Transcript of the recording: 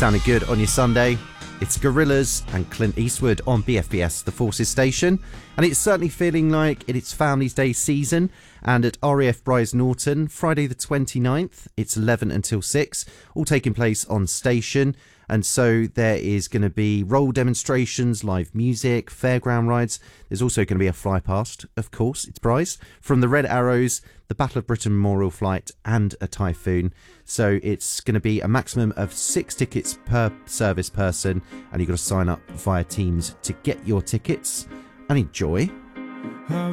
sounded good on your Sunday. It's Gorillaz and Clint Eastwood on BFBS, the Forces station, and it's certainly feeling like it's Family's Day season. And at RAF Brize Norton, Friday the 29th, it's 11 until 6, all taking place on station. And so there is going to be role demonstrations, live music, fairground rides. There's also going to be a fly past, of course, it's Brize, from the Red Arrows, the Battle of Britain Memorial Flight and a Typhoon. So it's going to be a maximum of 6 tickets per service person, and you've got to sign up via Teams to get your tickets and enjoy.